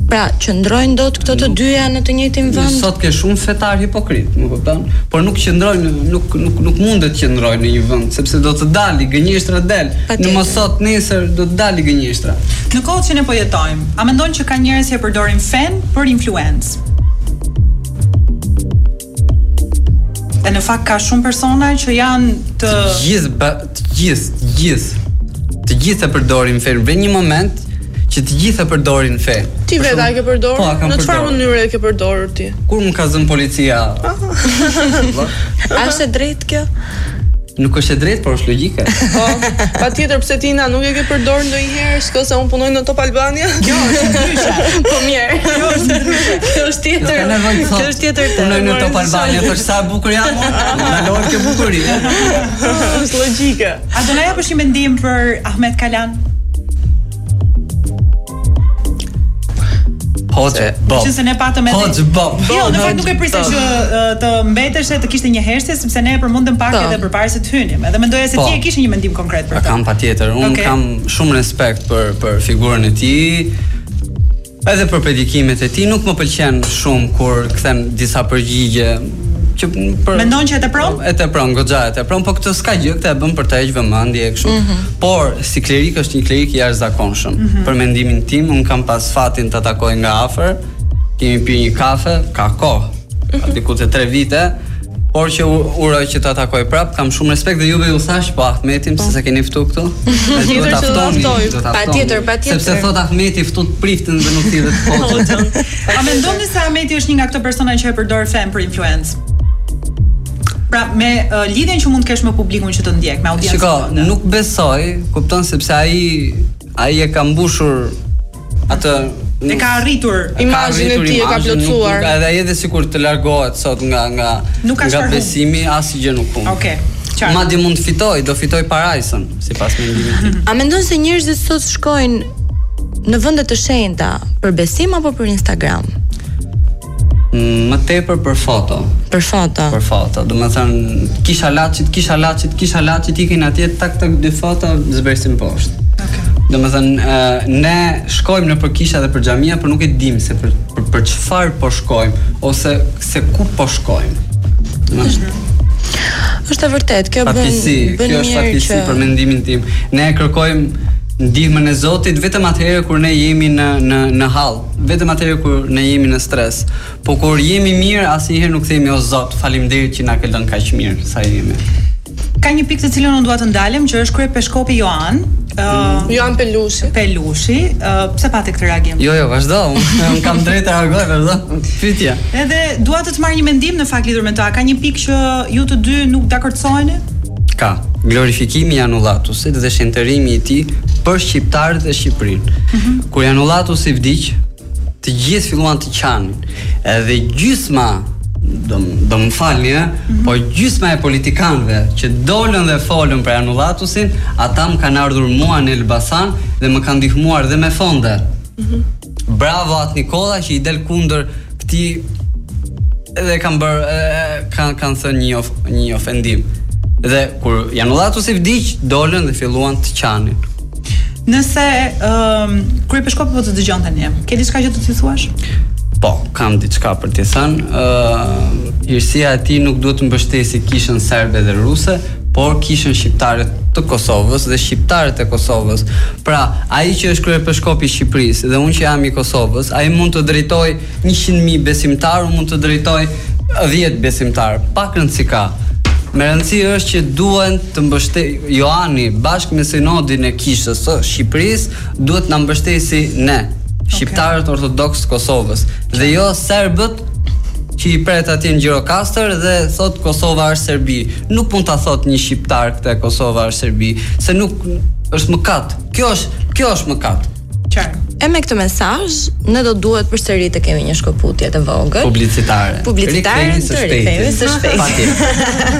Pra, qëndrojnë dot këto të dyja në të njëjtin vend? Sot ke shumë fetar hipokrit, më kupton? Por nuk qëndrojnë, nuk mundet të qëndrojnë në një vend, sepse do të dalë gënjeshtra del. Në mos sot nesër do të dalë gënjeshtra. Në kohë që ne po jetojmë, a mendon që ka njerëz që përdorin fen për influencë? E në fakt ka shumë persona që janë të gjithë e përdorin fen. Vjen një moment që të gjithë e përdorin fe. Ti vetë a ke përdorur? Po, në çfarë mënyre e ke përdorur ti? Kur më ka zënë policia. A është e drejtë kjo? Nuk është e drejtë, por është logjike. Po, patjetër, pse Tina nuk e ke përdorur ndonjëherë, s'ka se unë punoj në Top Albania? Kjo është ndryshe. Po mirë. Kjo është ndryshe. Kjo është tjetër. Kjo është tjetër. Punoj në Top Albania, thosh sa bukur jam. Ndalohet kjo bukuri. Është logjike. A do na japësh një mendim për Ahmet Kalan? Hoxha Bob. Që se ne patëm edhe. Hoxha Bob. Jo, në fakt nuk e prisja që të mbeteshe, të kishte një hersje, sepse ne përmendëm pak edhe përpara se të hynim. Edhe mendoja se ti e kishe një mendim konkret për këtë. Kam patjetër. Unë kam shumë respekt për figurën e tij. Edhe për predikimet e tij nuk më pëlqen shumë kur kthen disa përgjigje që mendon që e tepron? E tepron, goxha e tepron, po këtë s'ka gjë, këtë e bën për të heqë vëmendje e kështu. Por si klerik është një klerik i jashtëzakonshëm. Për mendimin tim, un kam pas fatin të takoj nga afër. Kemi pirë një kafe, ka kohë. Diku te 3 vite. Por që uroj që ta takoj prap, kam shumë respekt dhe juve ju thash po Ahmetin se keni ftu këtu. Do ta ftoj. Patjetër. Sepse thot Ahmeti ftut priftën dhe nuk thirret foton. A mendoni se Ahmeti është një nga këto persona që e përdor fen për influencë? Pra me lidhjen që mund të kesh me publikun që të ndjek, me audiencën. Shiko, nuk besoj, kupton sepse ai e ka mbushur atë e ka arritur imazhin e tij, e ka plotësuar. Edhe ai edhe sikur të largohet sot nga besimi, asgjë nuk humb. Okej. Madje mund të do fitoj parajsën, sipas mendimit tim. A mendon se njerëzit sot shkojnë në vende të shenjta për besim apo për Instagram? Më tepër për foto. Për foto. Domethënë kisha laçit ikin atje tak 2 foto zbresim poshtë. Okej. Domethënë ne shkojmë në për kisha dhe për xhamia, por nuk e dim se për çfarë po shkojmë ose se ku po shkojmë. Është e vërtet, kjo bën kjo është fatkeqësi për mendimin tim. Ne kërkojmë ndihmën e Zotit vetëm atëherë kur ne jemi në hall, vetëm atëherë kur ne jemi në stres. Po kur jemi mirë, asnjëherë nuk themi o Zot, faleminderit që na ke lënë kaq mirë sa jemi. Ka një pikë të cilën unë dua të ndalem, që është kryepeshkopi Joan. Joan Pelushi, pse pati këtë reagim? Jo, vazhdo. Unë kam drejt të reagoj, vazhdo. Pyetja. Edhe dua të marr një mendim në fakt lidhur me ta. Ka një pikë që ju të dy nuk dakordsoheni? Ka. Glorifikimi i Janullatusit dhe shëntërimi i tij për shqiptarët e Shqipërinë. Kur Janullatusi vdiq, të gjithë filluan të qanin. Edhe gjysma, do më falni, po gjysma e politikanëve që dolën dhe folën për Janullatusin, ata më kanë ardhur mua në Elbasan dhe më kanë ndihmuar dhe me fonde. Bravo atë Nikola që i del kundër këtij edhe kanë thënë një ofendim. Dhe kur Janullatusi vdiq, dolën dhe filluan të qanin. Nëse kryepeshkopi po të dëgjon tani, ke diçka që të thuash? Po, kam diçka për t'i thënë. Hyrësia e tij nuk duhet të mbështesi kishën serbe dhe ruse, por kishën shqiptare të Kosovës dhe shqiptarët e Kosovës. Pra, ai që është kryepeshkopi i Shqipërisë dhe unë që jam i Kosovës, ai mund të drejtoj 100.000 besimtar, unë mund të drejtoj 10 besimtar, pak rëndësi ka. Me rëndësi është që duhen të Joani bashkë me sinodin e kishës së Shqipërisë duhet na mbështesi ne, shqiptarët ortodoks Kosovës, dhe jo serbët që i pret atje në Gjirokastër dhe thot Kosova është Serbi. Nuk mund ta thot një shqiptar këtë Kosova është Serbi, se nuk është mëkat. Kjo është mëkat. Qartë. E me këtë mesazh, ne do duhet përsëri të kemi një shkëputje të vogël publicitare. Të rikthehemi së shpejti.